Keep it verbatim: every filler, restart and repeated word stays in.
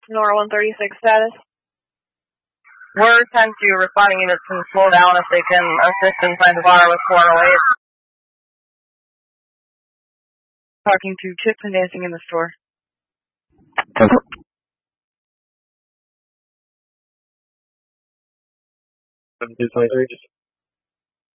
Nora one thirty-six status. We're ten two, responding units can slow down if they can assist inside the bar with four oh eight. Talking to Chips and Dancing in the store. seventy-two twenty-three, just